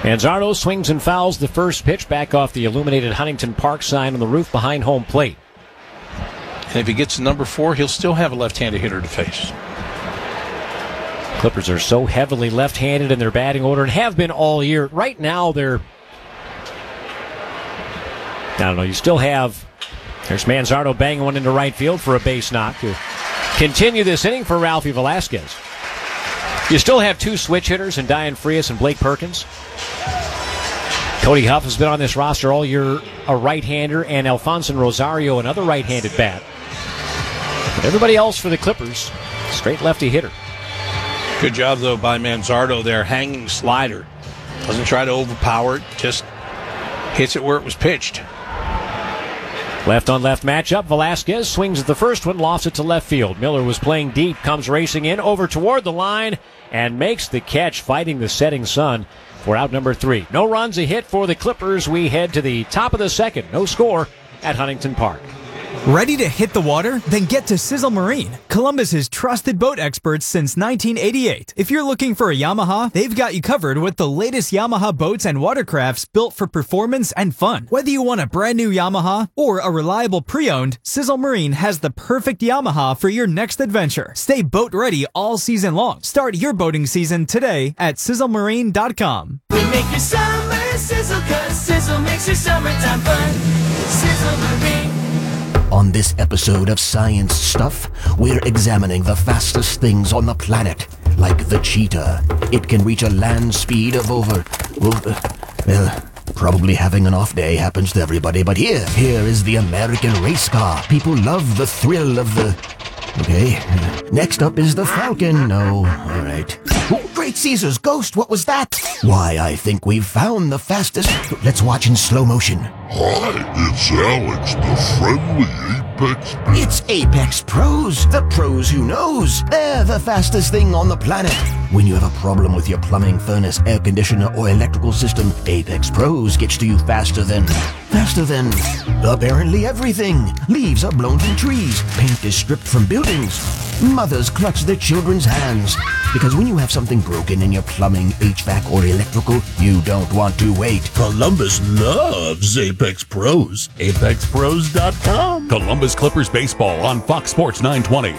Manzardo swings and fouls the first pitch back off the illuminated Huntington Park sign on the roof behind home plate. And if he gets to number 4, he'll still have a left-handed hitter to face. Clippers are so heavily left-handed in their batting order and have been all year. Right now, I don't know, you still have, there's Manzardo banging one into right field for a base knock to continue this inning for Ralphie Velasquez. You still have 2 switch hitters in Diane Frias and Blake Perkins. Cody Huff has been on this roster all year, a right-hander, and Alfonso Rosario, another right-handed bat. But everybody else for the Clippers, straight lefty hitter. Good job, though, by Manzardo there, hanging slider. Doesn't try to overpower it, just hits it where it was pitched. Left-on-left matchup. Velasquez swings at the first one, lofts it to left field. Miller was playing deep, comes racing in, over toward the line, and makes the catch, fighting the setting sun for out number 3. No runs, a hit for the Clippers. We head to the top of the second. No score at Huntington Park. Ready to hit the water? Then get to Sizzle Marine, Columbus's trusted boat experts since 1988. If you're looking for a Yamaha, they've got you covered with the latest Yamaha boats and watercrafts built for performance and fun. Whether you want a brand new Yamaha or a reliable pre-owned, Sizzle Marine has the perfect Yamaha for your next adventure. Stay boat ready all season long. Start your boating season today at sizzlemarine.com. We make your summer sizzle, 'cause Sizzle makes your summertime fun. Sizzle Marine. On this episode of Science Stuff, we're examining the fastest things on the planet, like the cheetah. It can reach a land speed of probably having an off day happens to everybody, but here is the American race car. People love the thrill of the... Okay, next up is the Falcon. No, all right. Oh, Great Caesar's ghost, what was that? Why, I think we've found the fastest... Let's watch in slow motion. Hi, it's Alex, the friendly Apex. It's Apex Pros, the pros who knows. They're the fastest thing on the planet. When you have a problem with your plumbing, furnace, air conditioner, or electrical system, Apex Pros gets to you faster than apparently everything. Leaves are blown from trees. Paint is stripped from buildings. Mothers clutch their children's hands. Because when you have something broken in your plumbing, HVAC, or electrical, you don't want to wait. Columbus loves Apex Pros. ApexPros.com. Columbus Clippers baseball on Fox Sports 920.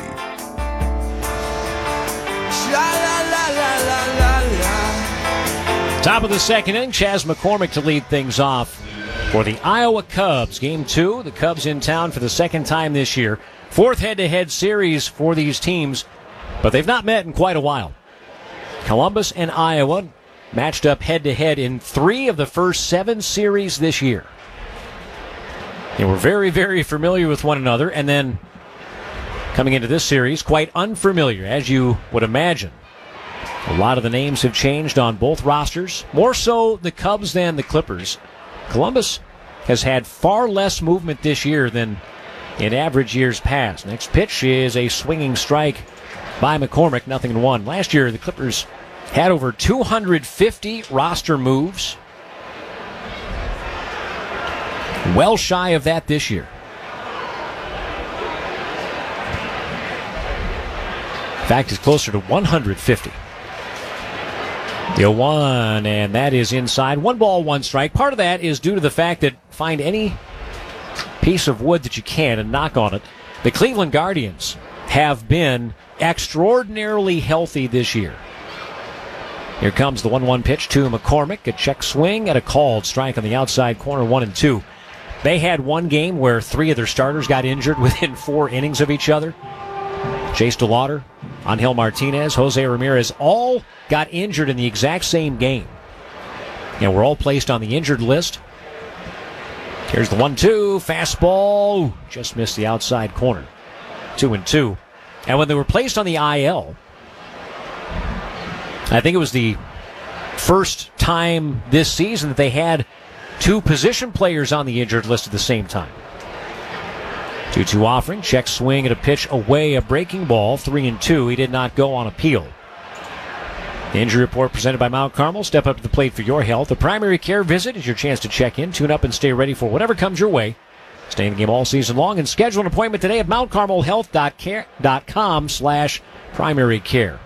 Top of the second inning, Chas McCormick to lead things off for the Iowa Cubs. Game 2, the Cubs in town for the second time this year. 4th head-to-head series for these teams, but they've not met in quite a while. Columbus and Iowa matched up head-to-head in 3 of the first 7 series this year. They were very, very familiar with one another, and then coming into this series, quite unfamiliar, as you would imagine. A lot of the names have changed on both rosters, more so the Cubs than the Clippers. Columbus has had far less movement this year than in average years past. Next pitch is a swinging strike by McCormick, 0-1. Last year, the Clippers had over 250 roster moves. Well shy of that this year. In fact, it's closer to 150. The 0-1, and that is inside. 1 ball, 1 strike. Part of that is due to the fact that find any piece of wood that you can and knock on it. The Cleveland Guardians have been extraordinarily healthy this year. Here comes the 1-1 pitch to McCormick. A check swing and a called strike on the outside corner, 1-2. They had one game where 3 of their starters got injured within 4 innings of each other. Chase DeLauder, Angel Martinez, Jose Ramirez, all got injured in the exact same game. And we're all placed on the injured list. Here's the 1-2, fastball, just missed the outside corner, 2-2. And when they were placed on the IL, I think it was the first time this season that they had 2 position players on the injured list at the same time. 2-2 offering, check swing at a pitch away, a breaking ball, 3-2. He did not go on appeal. The injury report presented by Mount Carmel. Step up to the plate for your health. The primary care visit is your chance to check in, tune up, and stay ready for whatever comes your way. Stay in the game all season long and schedule an appointment today at mountcarmelhealth.com/primary care.